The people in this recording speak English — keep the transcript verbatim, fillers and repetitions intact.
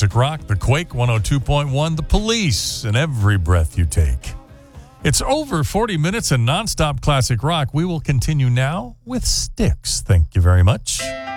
Classic Rock, The Quake one oh two point one, The Police, and Every Breath You Take. It's over forty minutes and nonstop classic rock. We will continue now with Styx. Thank you very much.